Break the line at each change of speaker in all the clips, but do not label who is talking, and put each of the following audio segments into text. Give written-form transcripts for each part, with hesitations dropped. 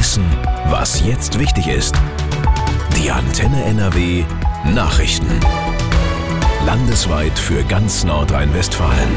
wissen, was jetzt wichtig ist. Die Antenne NRW Nachrichten. Landesweit für ganz Nordrhein-Westfalen.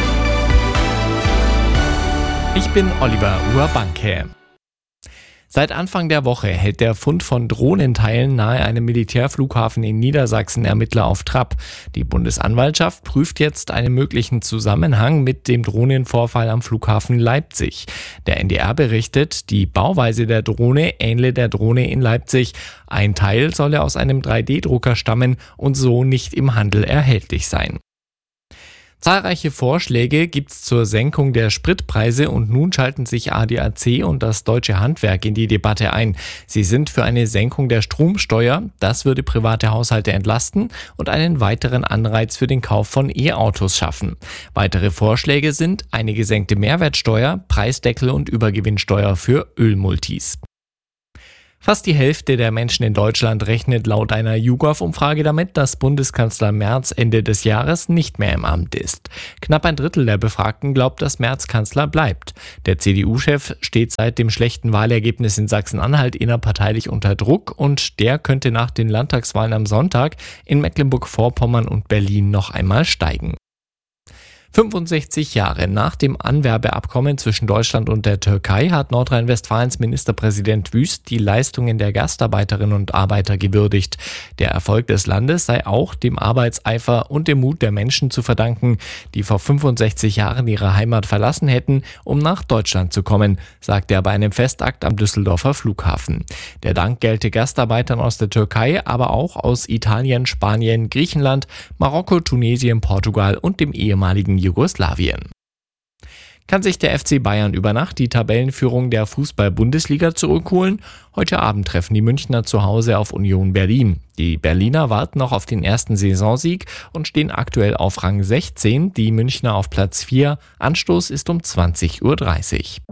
Ich bin Oliver Urbanke. Seit Anfang der Woche hält der Fund von Drohnenteilen nahe einem Militärflughafen in Niedersachsen Ermittler auf Trab. Die Bundesanwaltschaft prüft jetzt einen möglichen Zusammenhang mit dem Drohnenvorfall am Flughafen Leipzig. Der NDR berichtet, die Bauweise der Drohne ähnle der Drohne in Leipzig. Ein Teil solle aus einem 3D-Drucker stammen und so nicht im Handel erhältlich sein. Zahlreiche Vorschläge gibt's zur Senkung der Spritpreise und nun schalten sich ADAC und das Deutsche Handwerk in die Debatte ein. Sie sind für eine Senkung der Stromsteuer, das würde private Haushalte entlasten und einen weiteren Anreiz für den Kauf von E-Autos schaffen. Weitere Vorschläge sind eine gesenkte Mehrwertsteuer, Preisdeckel und Übergewinnsteuer für Ölmultis. Fast die Hälfte der Menschen in Deutschland rechnet laut einer YouGov-Umfrage damit, dass Bundeskanzler Merz Ende des Jahres nicht mehr im Amt ist. Knapp ein Drittel der Befragten glaubt, dass Merz Kanzler bleibt. Der CDU-Chef steht seit dem schlechten Wahlergebnis in Sachsen-Anhalt innerparteilich unter Druck und der könnte nach den Landtagswahlen am Sonntag in Mecklenburg-Vorpommern und Berlin noch einmal steigen. 65 Jahre nach dem Anwerbeabkommen zwischen Deutschland und der Türkei hat Nordrhein-Westfalens Ministerpräsident Wüst die Leistungen der Gastarbeiterinnen und Arbeiter gewürdigt. Der Erfolg des Landes sei auch dem Arbeitseifer und dem Mut der Menschen zu verdanken, die vor 65 Jahren ihre Heimat verlassen hätten, um nach Deutschland zu kommen, sagte er bei einem Festakt am Düsseldorfer Flughafen. Der Dank gelte Gastarbeitern aus der Türkei, aber auch aus Italien, Spanien, Griechenland, Marokko, Tunesien, Portugal und dem ehemaligen Jugoslawien. Kann sich der FC Bayern über Nacht die Tabellenführung der Fußball-Bundesliga zurückholen? Heute Abend treffen die Münchner zu Hause auf Union Berlin. Die Berliner warten noch auf den ersten Saisonsieg und stehen aktuell auf Rang 16, die Münchner auf Platz 4. Anstoß ist um 20:30 Uhr.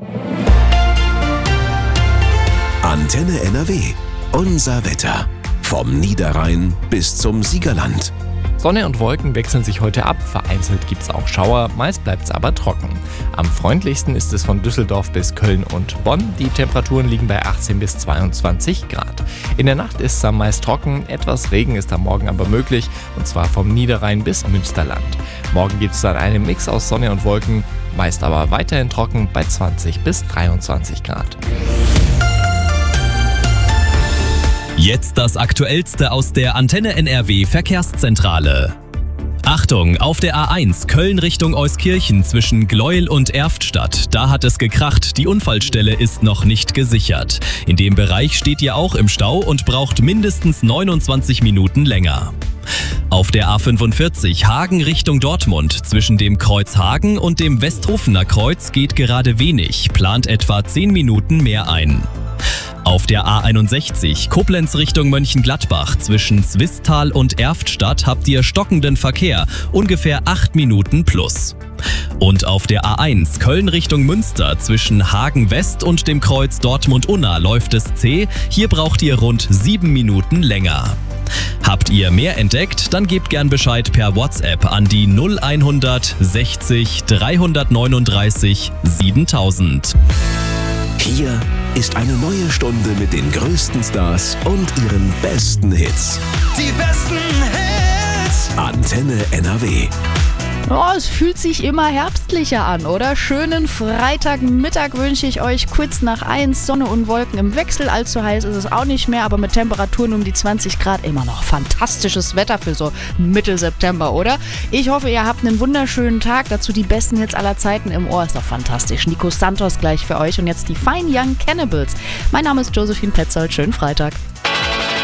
Antenne NRW. Unser Wetter. Vom Niederrhein bis zum Siegerland.
Sonne und Wolken wechseln sich heute ab, vereinzelt gibt's auch Schauer, meist bleibt's aber trocken. Am freundlichsten ist es von Düsseldorf bis Köln und Bonn, die Temperaturen liegen bei 18 bis 22 Grad. In der Nacht ist es am meist trocken, etwas Regen ist am Morgen aber möglich, und zwar vom Niederrhein bis Münsterland. Morgen gibt's dann einen Mix aus Sonne und Wolken, meist aber weiterhin trocken bei 20 bis 23 Grad.
Jetzt das Aktuellste aus der Antenne NRW Verkehrszentrale. Achtung, auf der A1 Köln Richtung Euskirchen zwischen Gleuel und Erftstadt. Da hat es gekracht, die Unfallstelle ist noch nicht gesichert. In dem Bereich steht ihr auch im Stau und braucht mindestens 29 Minuten länger. Auf der A45 Hagen Richtung Dortmund zwischen dem Kreuz Hagen und dem Westhofener Kreuz geht gerade wenig, plant etwa 10 Minuten mehr ein. Auf der A61 Koblenz Richtung Mönchengladbach zwischen Zwistal und Erftstadt habt ihr stockenden Verkehr, ungefähr 8 Minuten plus. Und auf der A1 Köln Richtung Münster zwischen Hagen West und dem Kreuz Dortmund-Unna läuft es zäh, hier braucht ihr rund 7 Minuten länger. Habt ihr mehr entdeckt, dann gebt gern Bescheid per WhatsApp an die 0100 60 339 7000.
Hier ist eine neue Stunde mit den größten Stars und ihren besten Hits.
Die besten Hits.
Antenne NRW.
Oh, es fühlt sich immer herbstlicher an, oder? Schönen Freitagmittag wünsche ich euch kurz nach 1. Sonne und Wolken im Wechsel. Allzu heiß ist es auch nicht mehr, aber mit Temperaturen um die 20 Grad immer noch fantastisches Wetter für so Mitte September, oder? Ich hoffe, ihr habt einen wunderschönen Tag. Dazu die besten Hits aller Zeiten im Ohr. Ist doch fantastisch. Nico Santos gleich für euch und jetzt die Fine Young Cannibals. Mein Name ist Josephine Petzold. Schönen Freitag.